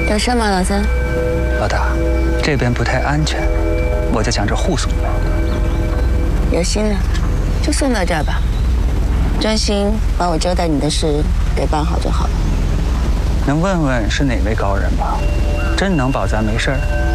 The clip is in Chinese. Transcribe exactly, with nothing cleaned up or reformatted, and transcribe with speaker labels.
Speaker 1: 有事吗，老三？
Speaker 2: 老大，这边不太安全，我就想着护送你。
Speaker 1: 有心了，就送到这儿吧。专心把我交代你的事给办好就好了。
Speaker 2: 能问问是哪位高人吗？真能保咱没事儿？